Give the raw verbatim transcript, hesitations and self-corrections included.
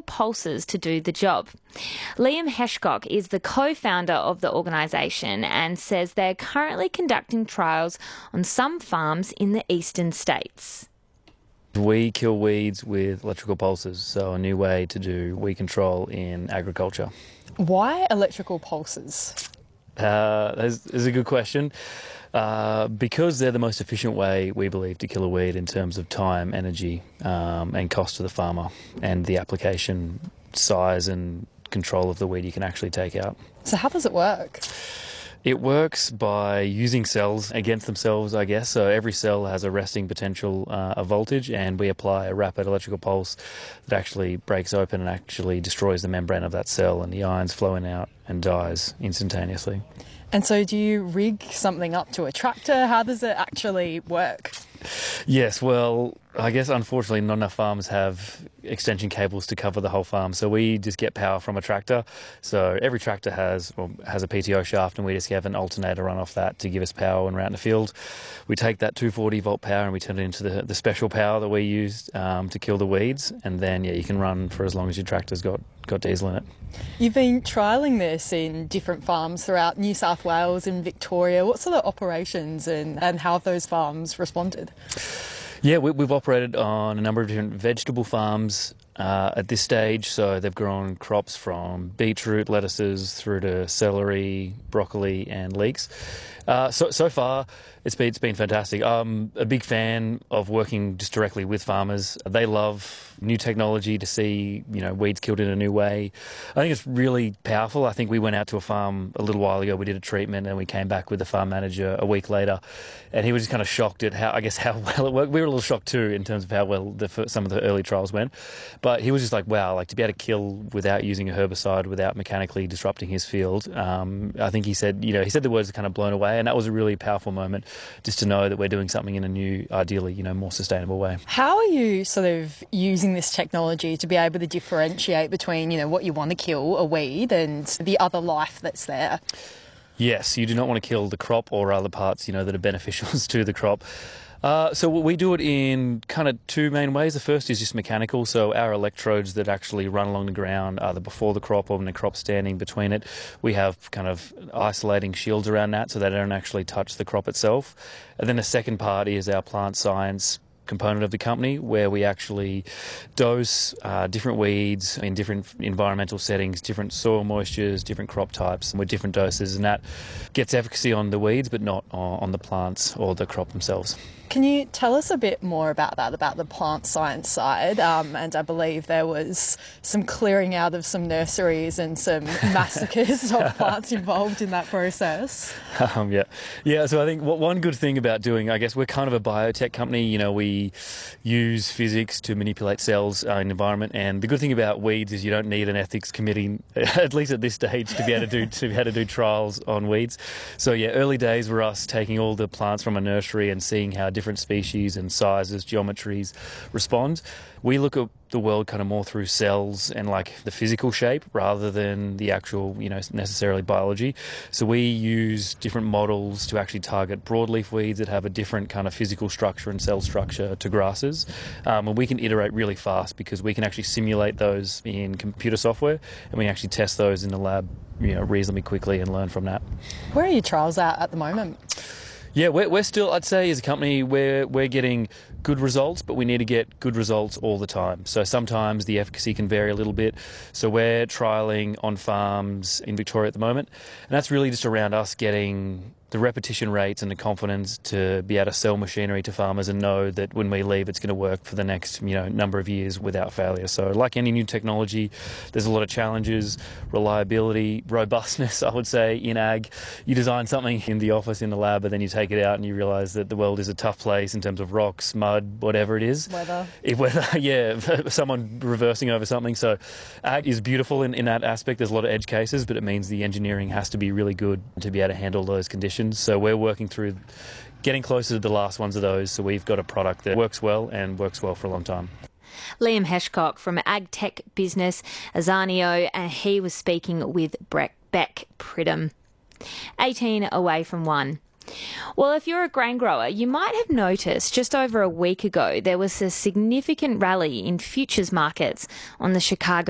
pulses to do the job. Liam Heshcock is the co-founder of the organisation and says they're currently conducting trials on some farms in the eastern states. We kill weeds with electrical pulses, so a new way to do weed control in agriculture. Why electrical pulses? Uh, that's, that's a good question. Uh, because they're the most efficient way, we believe, to kill a weed in terms of time, energy, um, and cost to the farmer, and the application size and control of the weed you can actually take out. So how does it work? It works by using cells against themselves, I guess. So every cell has a resting potential, uh, a voltage, and we apply a rapid electrical pulse that actually breaks open and actually destroys the membrane of that cell, and the ions flowing out and dies instantaneously. And so do you rig something up to a tractor? How does it actually work? Yes, well, I guess unfortunately not enough farms have extension cables to cover the whole farm, so we just get power from a tractor. So every tractor has well, has a P T O shaft, and we just have an alternator run off that to give us power when we're out in the field. We take that two forty volt power and we turn it into the, the special power that we use um, to kill the weeds, and then yeah, you can run for as long as your tractor's got, got diesel in it. You've been trialling this in different farms throughout New South Wales and Victoria. What sort of operations and, and how have those farms responded? Yeah, we, we've operated on a number of different vegetable farms uh, at this stage. So they've grown crops from beetroot, lettuces, through to celery, broccoli and leeks. Uh, so, so far, it's been, it's been fantastic. I'm a big fan of working just directly with farmers. They love new technology, to see, you know, weeds killed in a new way. I think it's really powerful. I think we went out to a farm a little while ago, we did a treatment, and we came back with the farm manager a week later, and he was just kind of shocked at how, I guess, how well it worked. We were a little shocked too in terms of how well the, some of the early trials went, but he was just like, wow, like to be able to kill without using a herbicide, without mechanically disrupting his field. Um, I think he said, you know, he said the words are kind of blown away, and that was a really powerful moment, just to know that we're doing something in a new, ideally, you know, more sustainable way. How are you sort of using this technology to be able to differentiate between, you know, what you want to kill, a weed, and the other life that's there? Yes, you do not want to kill the crop or other parts, you know, that are beneficial to the crop. Uh, so we do it in kind of two main ways. The first is just mechanical. So our electrodes that actually run along the ground, either before the crop or when the crop's standing between it, we have kind of isolating shields around that so they don't actually touch the crop itself. And then the second part is our plant science component of the company, where we actually dose uh, different weeds in different environmental settings, different soil moistures, different crop types with different doses, and that gets efficacy on the weeds but not on the plants or the crop themselves. Can you tell us a bit more about that, about the plant science side? Um, and I believe there was some clearing out of some nurseries and some massacres of plants involved in that process. Um, yeah, yeah. So I think what one good thing about doing, I guess, we're kind of a biotech company. You know, we use physics to manipulate cells uh, in the environment, and the good thing about weeds is you don't need an ethics committee, at least at this stage, to be able to do to be able to do trials on weeds. So yeah, early days were us taking all the plants from a nursery and seeing how different species and sizes, geometries respond. We look at the world kind of more through cells and like the physical shape rather than the actual, you know, necessarily biology. So we use different models to actually target broadleaf weeds that have a different kind of physical structure and cell structure to grasses. Um, and we can iterate really fast because we can actually simulate those in computer software, and we can actually test those in the lab, you know, reasonably quickly and learn from that. Where are your trials at at the moment? Yeah, we're, we're still, I'd say as a company, we're, we're getting good results, but we need to get good results all the time. So sometimes the efficacy can vary a little bit. So we're trialling on farms in Victoria at the moment, and that's really just around us getting the repetition rates and the confidence to be able to sell machinery to farmers and know that when we leave it's going to work for the next, you know, number of years without failure. So like any new technology, there's a lot of challenges, reliability, robustness, I would say, in ag. You design something in the office, in the lab, but then you take it out and you realise that the world is a tough place in terms of rocks, mud, whatever it is. Weather. It, weather, yeah, someone reversing over something. So ag is beautiful in, in that aspect. There's a lot of edge cases, but it means the engineering has to be really good to be able to handle those conditions. So we're working through getting closer to the last ones of those, so we've got a product that works well and works well for a long time. Liam Heshcock from ag tech business Azanio, and he was speaking with Beck Pridham. eighteen away from one. Well, if you're a grain grower, you might have noticed just over a week ago there was a significant rally in futures markets on the Chicago